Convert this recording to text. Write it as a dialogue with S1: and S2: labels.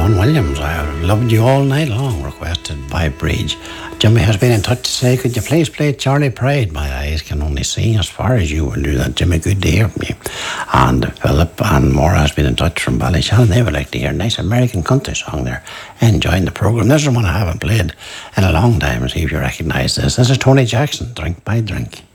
S1: Ron Williams, I have loved you all night long, requested by Bridge. Jimmy has been in touch to say, could you please play Charlie Pride? My eyes can only see as far as you will do that, Jimmy. Good to hear from you. And Philip and Maura has been in touch from Ballyshannon. They would like to hear a nice American country song there. Enjoying the programme. This is one I haven't played in a long time. See if you recognise this. This is Tony Jackson, Drink by Drink.